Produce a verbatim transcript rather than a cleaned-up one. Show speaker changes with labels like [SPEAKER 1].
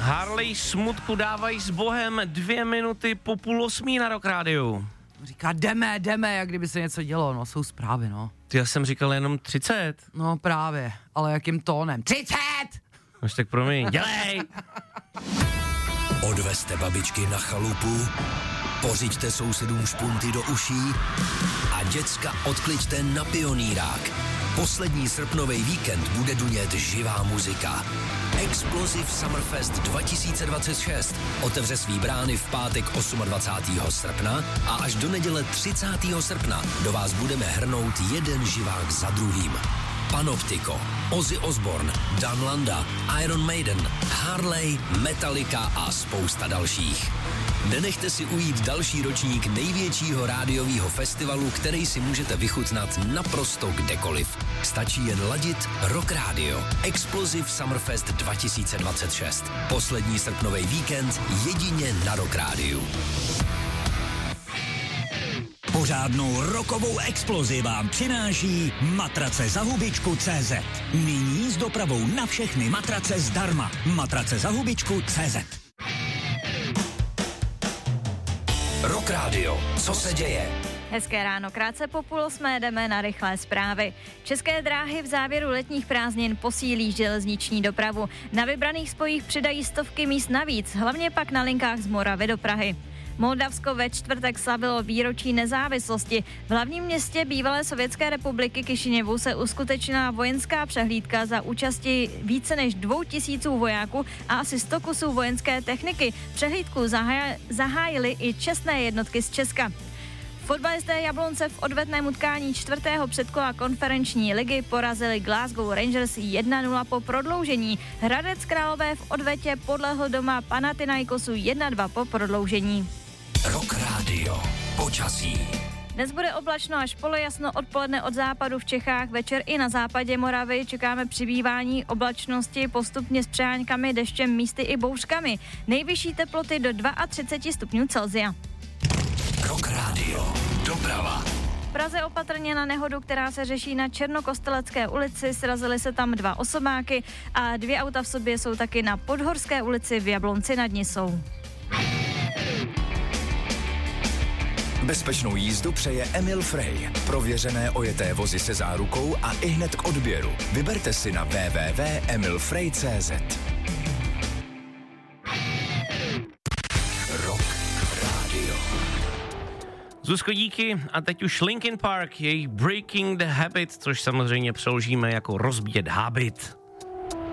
[SPEAKER 1] Harley smutku dávají s Bohem dvě minuty po půl osmí na Rock Rádiu.
[SPEAKER 2] Říká, jdeme, jdeme, jak kdyby se něco dělo, no, jsou zprávy, no.
[SPEAKER 1] Ty, já jsem říkal jenom třicet.
[SPEAKER 2] No právě, ale jakým tónem? třicet!
[SPEAKER 1] Už tak promiň, dělej!
[SPEAKER 3] Odvezte babičky na chalupu, pořiďte sousedům špunty do uší a děcka odkliďte na Pionýrák. Poslední srpnový víkend bude dunět živá muzika. Explosive Summerfest dva tisíce dvacet šest otevře svý brány v pátek dvacátého osmého srpna a až do neděle třicátého srpna do vás budeme hrnout jeden živák za druhým. Panoptiko, Ozzy Osbourne, Dan Landa, Iron Maiden, Harley, Metallica a spousta dalších. Nenechte si ujít další ročník největšího rádiového festivalu, který si můžete vychutnat naprosto kdekoliv. Stačí jen ladit Rock Radio. Explosive Summerfest dva tisíce dvacet šest. Poslední srpnový víkend jedině na Rock Rádiu.
[SPEAKER 4] Pořádnou rokovou explozi vám přináší matrace za hubičku tečka cé zet. Nyní s dopravou na všechny matrace zdarma. Matrace za hubičku tečka cé zet.
[SPEAKER 3] Rock Radio. Co se děje?
[SPEAKER 5] Hezké ráno, krátce po půl osmé jdeme na rychlé zprávy. České dráhy v závěru letních prázdnin posílí železniční dopravu. Na vybraných spojích přidají stovky míst navíc, hlavně pak na linkách z Moravy do Prahy. Moldavsko ve čtvrtek slavilo výročí nezávislosti. V hlavním městě bývalé Sovětské republiky Kišiněvu se uskutečnila vojenská přehlídka za účasti více než dvou tisíců vojáků a asi sto kusů vojenské techniky. Přehlídku zaháj- zahájily i čestné jednotky z Česka. Fotbalisté Jablonce v odvetném utkání čtvrtého předkola konferenční ligy porazili Glasgow Rangers jedna nula po prodloužení. Hradec Králové v odvetě podlehl doma Panathinaikosu jedna dva po prodloužení.
[SPEAKER 3] Rock Radio. Počasí.
[SPEAKER 5] Dnes bude oblačno až polojasno, odpoledne od západu v Čechách, večer i na západě Moravy čekáme přibývání oblačnosti postupně s přeháňkami, deštěm, místy i bouřkami. Nejvyšší teploty do třicet dva stupňů Celsia.
[SPEAKER 3] Rock Radio. Doprava.
[SPEAKER 5] V Praze opatrně na nehodu, která se řeší na Černokostelecké ulici, srazily se tam dva osobáky a dvě auta v sobě jsou taky na Podhorské ulici v Jablonci nad Nisou.
[SPEAKER 3] Bezpečnou jízdu přeje Emil Frey. Prověřené ojeté vozy se zárukou a ihned k odběru. Vyberte si na w w w tečka emil frey tečka cé zet. Rock Radio.
[SPEAKER 1] Zuzko, díky. A teď už Linkin Park, jejich Breaking the Habit, což samozřejmě přeložíme jako rozbíjet hábit.